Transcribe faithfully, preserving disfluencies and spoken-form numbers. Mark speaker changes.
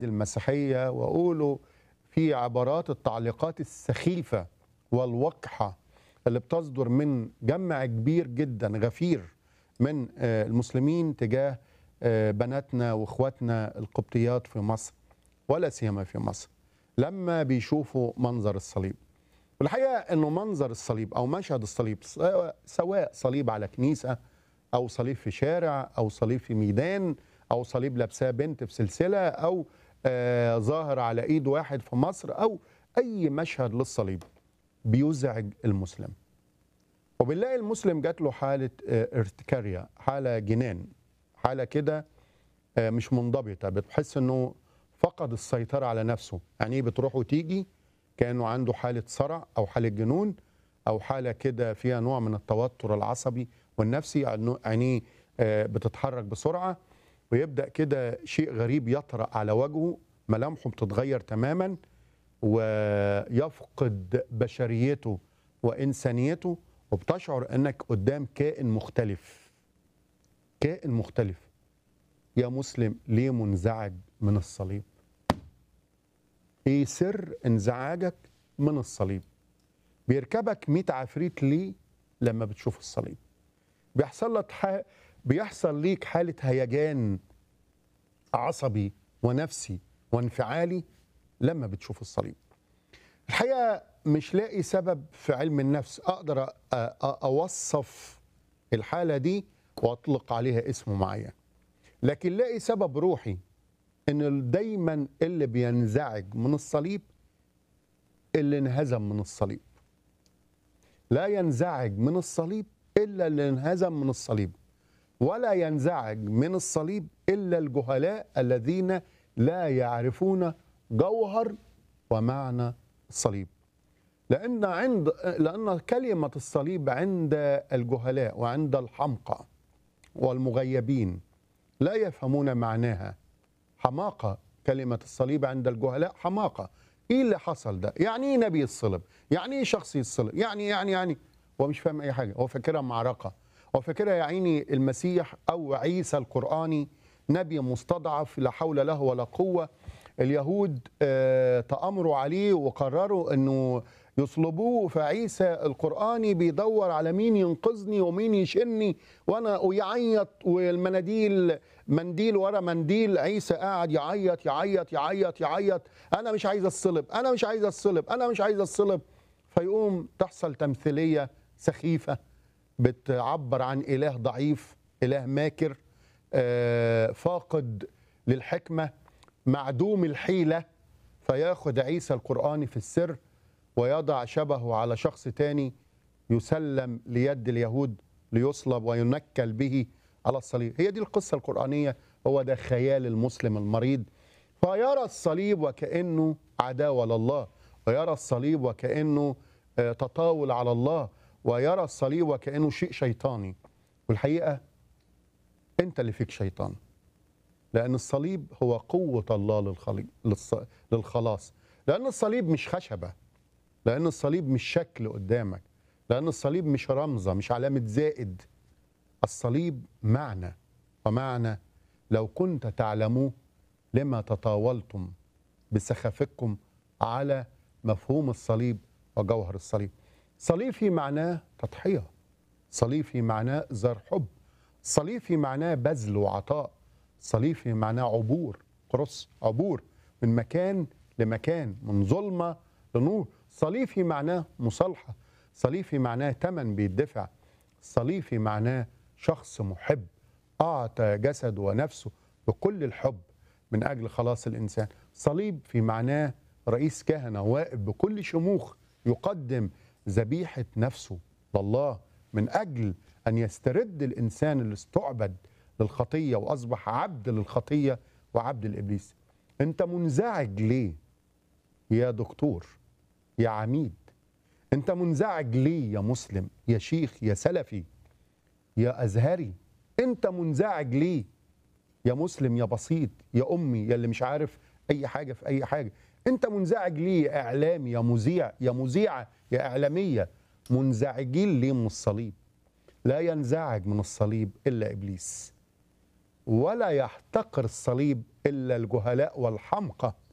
Speaker 1: المسيحية وأقوله في عبارات التعليقات السخيفة والوقحة اللي بتصدر من جمع كبير جدا غفير من آه، المسلمين تجاه آه، بناتنا واخواتنا القبطيات في مصر، ولا سيما في مصر، لما بيشوفوا منظر الصليب. والحقيقة أنه منظر الصليب أو مشهد الصليب، سواء صليب على كنيسة أو صليب في شارع أو صليب في ميدان أو صليب لابساه بنت في سلسلة أو آه ظاهر على إيد واحد في مصر أو أي مشهد للصليب، بيزعج المسلم. وبنلاقي المسلم جات له حالة آه ارتكارية، حالة جنان، حالة كده آه مش منضبطة، بتحس أنه فقد السيطرة على نفسه. يعني بتروح وتيجي كأنه عنده حالة صرع أو حالة جنون أو حالة كده فيها نوع من التوتر العصبي والنفسي، عينيه بتتحرك بسرعة، ويبدأ كده شيء غريب يطرأ على وجهه، ملامحه بتتغير تماما ويفقد بشريته وإنسانيته، وبتشعر أنك قدام كائن مختلف. كائن مختلف. يا مسلم، ليه منزعج من الصليب؟ ايه سر انزعاجك من الصليب؟ بيركبك ميت عفريت ليه لما بتشوف الصليب؟ بيحصل لك ح... بيحصل ليك حالة هيجان عصبي ونفسي وانفعالي لما بتشوف الصليب. الحقيقة مش لاقي سبب في علم النفس أقدر أ... أ... أوصف الحالة دي وأطلق عليها اسم معين، لكن لاقي سبب روحي ان دايما اللي بينزعج من الصليب اللي انهزم من الصليب. لا ينزعج من الصليب الا اللي انهزم من الصليب، ولا ينزعج من الصليب الا الجهلاء الذين لا يعرفون جوهر ومعنى الصليب. لان عند لان كلمه الصليب عند الجهلاء وعند الحمقى والمغيبين لا يفهمون معناها. حماقة كلمة الصليب عند الجهلاء، حماقة. ايه اللي حصل ده؟ يعني ايه نبي الصلب؟ يعني ايه شخص يتصلب؟ يعني يعني يعني هو مش فاهم اي حاجة، هو فاكرها معركة، هو فاكرها يا عيني المسيح او عيسى القرآني نبي مستضعف لا حول له ولا قوة. اليهود آه تأمروا عليه وقرروا انه يصلبوه، فعيسى القرآني بيدور على مين ينقذني ومين يشني، وانا ويعيط، والمناديل منديل ورا منديل، عيسى قاعد يعيط يعيط يعيط يعيط، انا مش عايز الصلب، انا مش عايز الصلب، انا مش عايز الصلب. فيقوم تحصل تمثيلية سخيفة بتعبر عن إله ضعيف، إله ماكر، آه فاقد للحكمة، معدوم الحيلة، فياخد عيسى القرآني في السر ويضع شبهه على شخص تاني يسلم ليد اليهود ليصلب وينكل به على الصليب. هي دي القصة القرآنية، هو ده خيال المسلم المريض. فيرى الصليب وكأنه عداوة لله، ويرى الصليب وكأنه تطاول على الله، ويرى الصليب وكأنه شيء شيطاني. والحقيقة أنت اللي فيك شيطان، لأن الصليب هو قوة الله للخلاص. لأن الصليب مش خشبة، لأن الصليب مش شكل قدامك، لأن الصليب مش رمزة، مش علامة زائد. الصليب معنى، ومعنى لو كنت تعلموه لما تطاولتم بسخافكم على مفهوم الصليب وجوهر الصليب. صليب في معناه تضحية، صليب في معناه إظهار حب، صليب في معناه بذل وعطاء، صليب في معناه عبور، قرص، عبور من مكان لمكان، من ظلمة لنور. صليب في معناه مصالحة، صليب في معناه ثمن بيدفع، صليب في معناه شخص محب أعطى جسده ونفسه بكل الحب من أجل خلاص الإنسان. صليب في معناه رئيس كهنة واقف بكل شموخ يقدم ذبيحة نفسه لله من أجل أن يسترد الإنسان اللي استعبد للخطية وأصبح عبد للخطية وعبد الإبليس. أنت منزعج ليه يا دكتور، يا عميد؟ أنت منزعج ليه يا مسلم، يا شيخ، يا سلفي، يا أزهري؟ أنت منزعج ليه يا مسلم، يا بسيط، يا أمي، يا اللي مش عارف أي حاجة في أي حاجة؟ أنت منزعج ليه يا إعلامي، يا مذيع، يا مذيعة، يا إعلامية؟ منزعجين ليه من الصليب؟ لا ينزعج من الصليب إلا إبليس. ولا يحتقر الصليب إلا الجهلاء والحمقى.